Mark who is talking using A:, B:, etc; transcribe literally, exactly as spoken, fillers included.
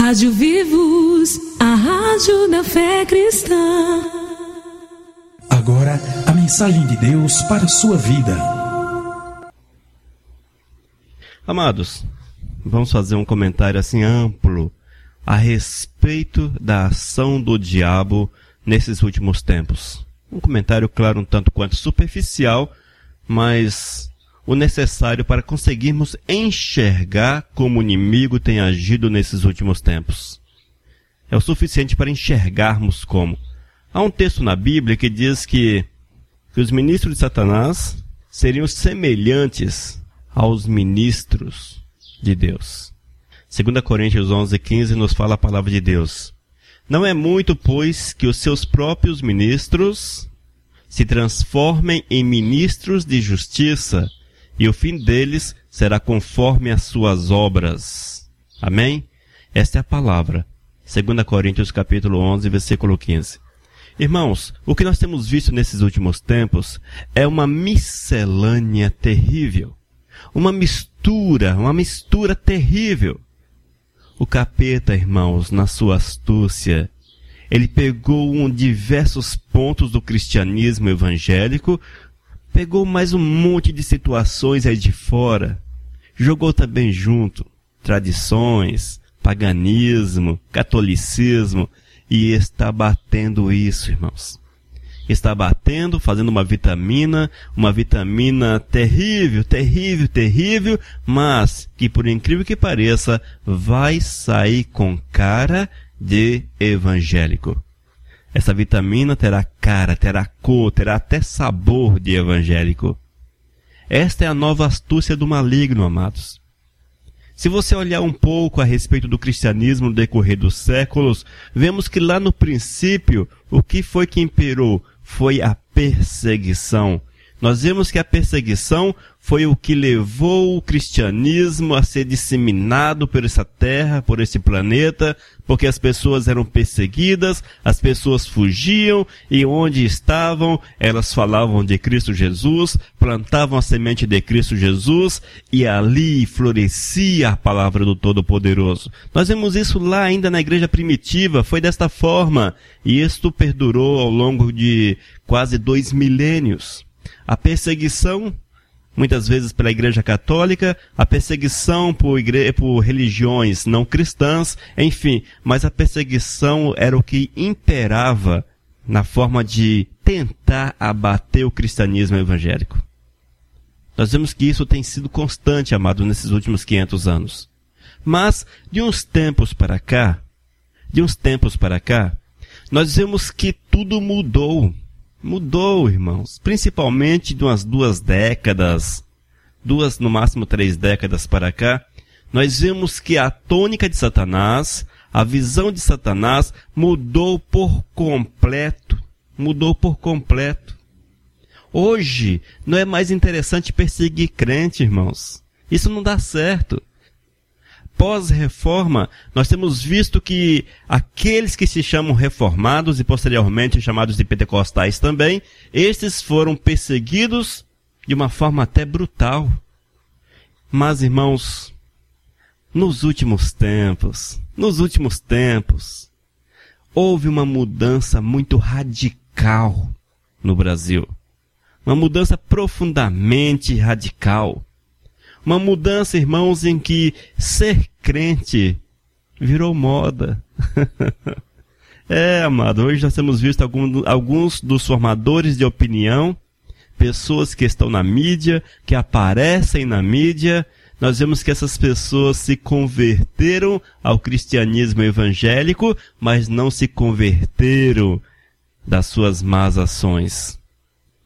A: Rádio Vivos, a rádio da fé cristã.
B: Agora, a mensagem de Deus para a sua vida.
C: Amados, vamos fazer um comentário assim amplo a respeito da ação do diabo nesses últimos tempos. Um comentário, claro, um tanto quanto superficial, mas o necessário para conseguirmos enxergar como o inimigo tem agido nesses últimos tempos. É o suficiente para enxergarmos como. Há um texto na Bíblia que diz que, que os ministros de Satanás seriam semelhantes aos ministros de Deus. Segunda Coríntios onze, quinze nos fala a palavra de Deus. Não é muito, pois, que os seus próprios ministros se transformem em ministros de justiça, e o fim deles será conforme as suas obras. Amém? Esta é a palavra. Segunda Coríntios capítulo onze, versículo quinze. Irmãos, o que nós temos visto nesses últimos tempos é uma miscelânea terrível. Uma mistura, uma mistura terrível. O capeta, irmãos, na sua astúcia, ele pegou um, diversos pontos do cristianismo evangélico, pegou mais um monte de situações aí de fora, jogou também junto tradições, paganismo, catolicismo, e está batendo isso, irmãos. Está batendo, fazendo uma vitamina, uma vitamina terrível, terrível, terrível, mas que, por incrível que pareça, vai sair com cara de evangélico. Essa vitamina terá cara, terá cor, terá até sabor de evangélico. Esta é a nova astúcia do maligno, amados. Se você olhar um pouco a respeito do cristianismo no decorrer dos séculos, vemos que lá no princípio, o que foi que imperou? Foi a perseguição. Nós vemos que a perseguição foi o que levou o cristianismo a ser disseminado por essa terra, por esse planeta, porque as pessoas eram perseguidas, as pessoas fugiam, e onde estavam, elas falavam de Cristo Jesus, plantavam a semente de Cristo Jesus, e ali florescia a palavra do Todo-Poderoso. Nós vemos isso lá ainda na igreja primitiva, foi desta forma, e isto perdurou ao longo de quase dois milênios. A perseguição, muitas vezes pela Igreja Católica, a perseguição por, igre... por religiões não cristãs, enfim, mas a perseguição era o que imperava na forma de tentar abater o cristianismo evangélico. Nós vemos que isso tem sido constante, amado, nesses últimos quinhentos anos. Mas, de uns tempos para cá, de uns tempos para cá, nós vemos que tudo mudou. Mudou, irmãos, principalmente de umas duas décadas, duas, no máximo três décadas para cá, nós vemos que a tônica de Satanás, a visão de Satanás mudou por completo, mudou por completo. Hoje, não é mais interessante perseguir crente, irmãos. Isso não dá certo. Pós-reforma, nós temos visto que aqueles que se chamam reformados e posteriormente chamados de pentecostais também, estes foram perseguidos de uma forma até brutal. Mas, irmãos, nos últimos tempos, nos últimos tempos, houve uma mudança muito radical no Brasil. Uma mudança profundamente radical. Uma mudança, irmãos, em que ser crente virou moda. É, amado, hoje nós temos visto algum, alguns dos formadores de opinião, pessoas que estão na mídia, que aparecem na mídia. Nós vemos que essas pessoas se converteram ao cristianismo evangélico, mas não se converteram das suas más ações.